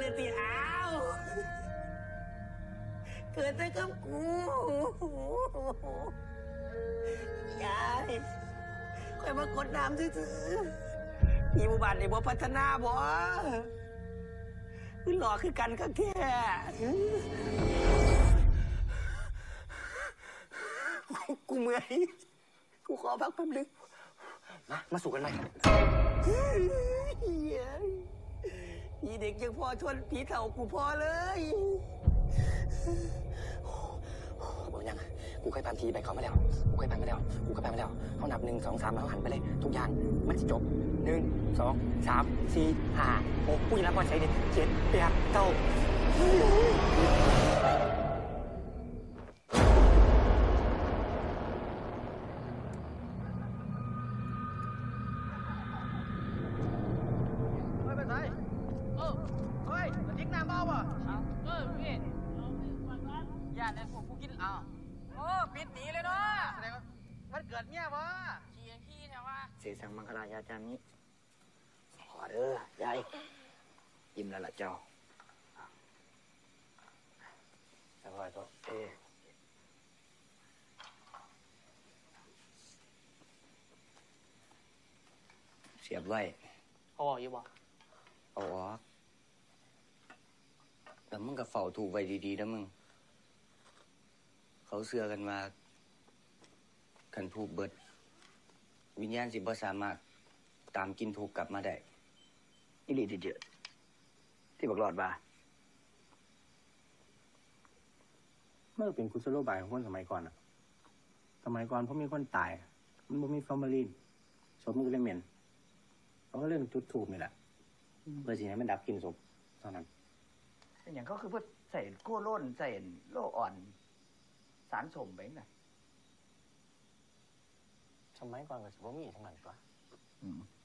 สิอ้าวเกิดแต่กับกูยายคอยมากดน้ำซื่อๆมีหมู่บ้านในบ่พัฒนาบ่คือหล่อคือกันก็แค่กูเมื่อยกูขอพักแป๊บนึงมาสู่กันไหมผีเด็กยังพอทนผีเถ่ากูพอเลยบอกยังกูเคยผ่านทีไปเขามาแล้วกูเคยผ่านมาแล้วกูเคยผ่านมาแล้วเขานับ1 2 3แล้วหันไปเลยทุกอย่างมันจะจบ1 2 3 4 5 6กูยังรับว่าใช้เนี่ย7 8 9 อย่าในพวกกูกินเอาโอ้ปิดหนีเลยเนาะแสดงว่ามันเกิดเมียวะขี้แถวว่าเสียสังมังคลายาจามิขอเด้อยายยิ้มแล้วล่ะเจ้าสบายตัวเสียบไว้เอาออกอยู่บ่เอาออกแต่มึงก็เฝ้าถูกไว้ดีๆนะมึงเขาเชื่อกันว่าคันถูกเบิดวิญญาณสิบ่สามารถตามกินถูกกลับมาได้อิลีที่เจอที่บอกหลอดว่าเมื่อเป็นกุศโลบายของคนสมัยก่อนอะสมัยก่อนพอมีคนตายมันบ่มีฟอร์มาลีนศพมันก็เลยเหม็นเขาก็เรื่องจุดถูกนี่แหละเพื่อสิให้มันดับกลิ่นศพเท่านั้นเป็นอย่างก็คือเพื่อใส่กู้โล่นใส่โลอ่อนสารสมไปน่ะสมัยก่อนก็สิบ่มีทั้งนั้นกว่า